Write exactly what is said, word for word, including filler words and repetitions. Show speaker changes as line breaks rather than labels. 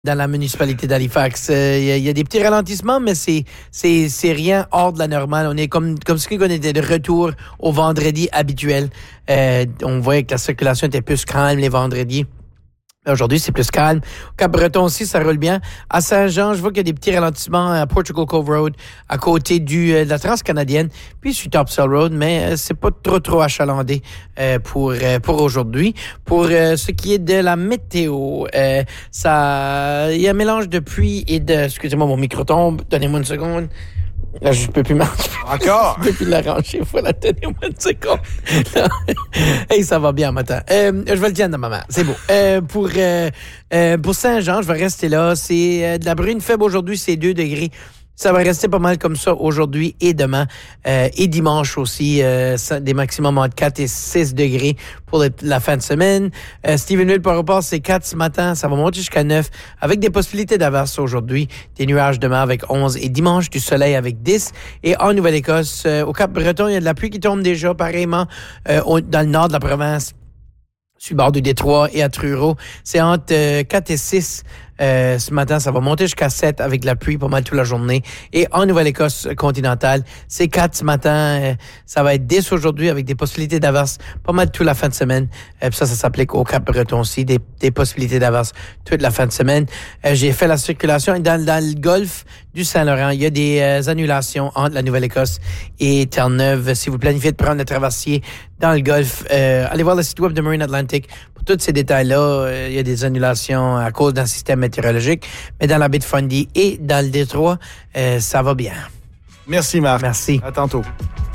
dans la municipalité d'Halifax. Il euh, y, y a des petits ralentissements, mais c'est, c'est, c'est rien hors de la normale. On est comme, comme si on était de retour au vendredi habituel. Euh, on voyait que la circulation était plus calme les vendredis. Aujourd'hui, c'est plus calme. Au Cap-Breton aussi, ça roule bien. À Saint-Jean, je vois qu'il y a des petits ralentissements à Portugal Cove Road, à côté du, euh, de la Transcanadienne, puis sur Topsail Road, mais euh, c'est pas trop, trop achalandé euh, pour euh, pour aujourd'hui. Pour euh, ce qui est de la météo, euh, ça, il y a un mélange de pluie et de... Excusez-moi, mon micro tombe. Donnez-moi une seconde. Là, je peux plus marcher.
Encore?
Je peux plus l'arranger. Voilà, donnez-moi une seconde. Hey, ça va bien, matin. Euh, je vais le dire à maman. C'est beau. Euh, pour, euh, euh, pour Saint-Jean, je vais rester là. C'est euh, de la brune faible aujourd'hui, c'est deux degrés. Ça va rester pas mal comme ça aujourd'hui et demain. Euh, et dimanche aussi, euh, des maximums entre quatre et six degrés pour le, la fin de semaine. Euh, Stephenville, par rapport, c'est quatre ce matin. Ça va monter jusqu'à neuf avec des possibilités d'averse aujourd'hui. Des nuages demain avec onze et dimanche, du soleil avec dix. Et en Nouvelle-Écosse, euh, au Cap-Breton, il y a de la pluie qui tombe déjà pareillement euh, au, dans le nord de la province. Sur le bord du Détroit et à Truro. C'est entre euh, quatre et six euh, ce matin. Ça va monter jusqu'à sept avec de la pluie pas mal toute la journée. Et en Nouvelle-Écosse continentale, c'est quatre ce matin. Euh, ça va être dix aujourd'hui avec des possibilités d'averse pas mal toute la fin de semaine. Euh, puis ça, ça s'applique au Cap-Breton aussi. Des, des possibilités d'averse toute la fin de semaine. Euh, j'ai fait la circulation dans, dans le golfe du Saint-Laurent. Il y a des euh, annulations entre la Nouvelle-Écosse et Terre-Neuve. Si vous planifiez de prendre le traversier dans le golfe, euh, allez voir le site web de Marine Atlantic. Pour tous ces détails-là, euh, il y a des annulations à cause d'un système météorologique. Mais dans la baie de Fundy et dans le Détroit, euh, ça va bien.
Merci, Marc.
Merci.
À tantôt.